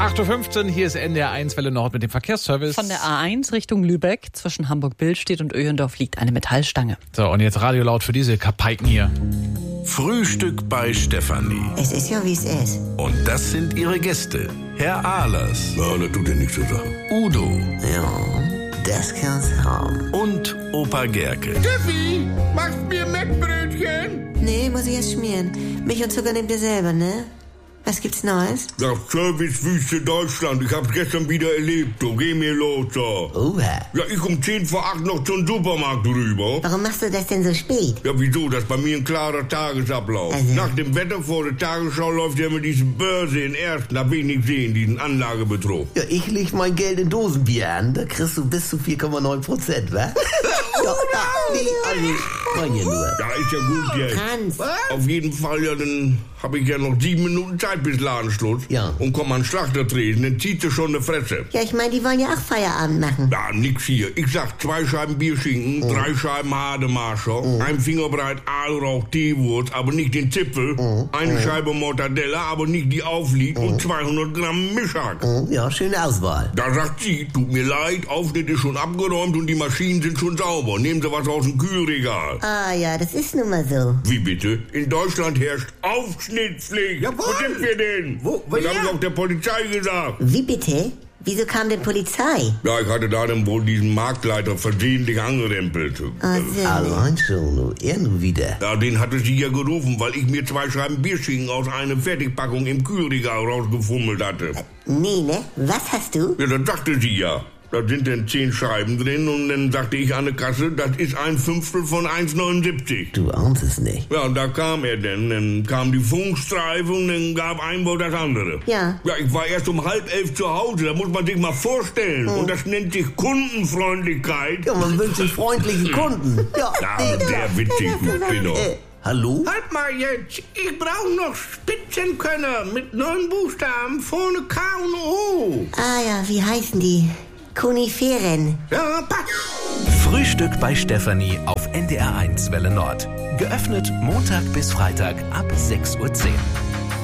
8.15 Uhr, hier ist NDR1 Welle Nord mit dem Verkehrsservice. Von der A1 Richtung Lübeck zwischen Hamburg-Billstedt und Öhendorf liegt eine Metallstange. So, und jetzt Radio laut für diese Kapaiken hier. Frühstück bei Stefanie. Es ist ja, wie es ist. Und das sind ihre Gäste. Herr Ahlers. Ja, das tut ja nichts zur Sache. Udo. Ja, das kann's haben. Und Opa Gerke. Steffi, machst mir Mettbrötchen? Nee, muss ich erst schmieren. Milch und Zucker nehmt ihr selber, ne? Was gibt's Neues? Ja, Servicewüste Deutschland. Ich hab's gestern wieder erlebt. So, geh mir los, so. Oha. Ja, ich um 10 vor 8 noch zum Supermarkt rüber. Warum machst du das denn so spät? Ja, wieso? Das ist bei mir ein klarer Tagesablauf. Also. Nach dem Wetter vor der Tagesschau läuft ja immer diese Börse in Ersten. Da will ich nicht sehen, diesen Anlagebetrug. Ja, ich leg mein Geld in Dosenbier an. Da kriegst du bis zu 4,9%, wa? Ja, nee, also, mein ja nur. Ja, ist ja gut jetzt. Franz. Auf jeden Fall, ja, dann habe ich ja noch 7 Minuten Zeit bis Ladenschluss. Ja. Und komm an den Schlachtertresen, dann zieht sie schon eine Fresse. Ja, ich meine, die wollen ja auch Feierabend machen. Ja, nix hier. Ich sag 2 Scheiben Bierschinken, 3 Scheiben Hademarscher, ein Fingerbreit Aalrauch Teewurst, aber nicht den Zipfel, eine Scheibe Mortadella, aber nicht die Auflied und 200 Gramm Mischhack. Ja, schöne Auswahl. Da sagt sie, tut mir leid, Aufschnitt ist schon abgeräumt und die Maschinen sind schon sauber. Nehmen Sie was aus dem Kühlregal. Ah ja, das ist nun mal so. Wie bitte? In Deutschland herrscht Aufschnittpflicht. Jawohl. Wo sind wir denn? Wo Das haben ja? Sie auch der Polizei gesagt. Wie bitte? Wieso kam denn Polizei? Ja, ich hatte da dann wohl diesen Marktleiter versehentlich angerempelt. Allein schon, er nur wieder. Ja, den hatte sie ja gerufen, weil ich mir 2 Scheiben Bierschinken aus einer Fertigpackung im Kühlregal rausgefummelt hatte. Nee, ne? Was hast du? Ja, das sagte sie ja. Da sind dann 10 Scheiben drin und dann sagte ich an der Kasse, das ist ein Fünftel von 1,79. Du ahnst es nicht. Ja, und da kam er denn. Dann kam die Funkstreife und dann gab ein Wort das andere. Ja. Ja, ich war erst um 10:30 zu Hause, da muss man sich mal vorstellen. Und das nennt sich Kundenfreundlichkeit. Ja, man wünscht sich freundliche Kunden. Ja, Ja, sehr witzig, du Spinner. Hallo? Halt mal jetzt, ich brauche noch Spitzenkönner mit 9 Buchstaben, vorne K und O. Ah ja, wie heißen die? Koniferen. Ja, passt. Frühstück bei Stefanie auf NDR1 Welle Nord. Geöffnet Montag bis Freitag ab 6:10 Uhr.